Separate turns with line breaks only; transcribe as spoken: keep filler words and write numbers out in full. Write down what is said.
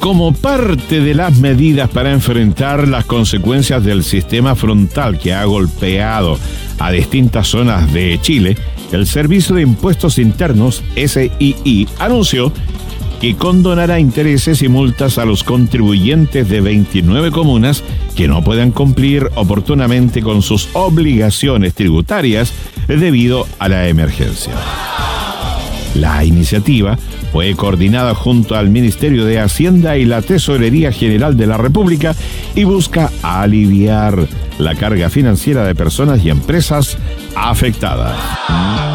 Como parte de las medidas para enfrentar las consecuencias del sistema frontal que ha golpeado a distintas zonas de Chile, el Servicio de Impuestos Internos, S I I, anunció que condonará intereses y multas a los contribuyentes de veintinueve comunas que no puedan cumplir oportunamente con sus obligaciones tributarias debido a la emergencia. La iniciativa fue coordinada junto al Ministerio de Hacienda y la Tesorería General de la República y busca aliviar la carga financiera de personas y empresas afectadas.